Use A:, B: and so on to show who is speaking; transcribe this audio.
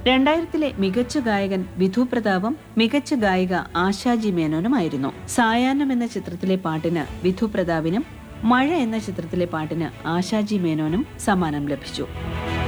A: 2000-ലെ മികച്ച ഗായകൻ വിധു പ്രതാപും മികച്ച ഗായിക ആശാജി മേനോനുമായിരുന്നു. സായാഹ്നം എന്ന ചിത്രത്തിലെ പാട്ടിന് വിധു പ്രതാപിനും മഴ എന്ന ചിത്രത്തിലെ പാട്ടിന് ആശാജി മേനോനും സമ്മാനം ലഭിച്ചു.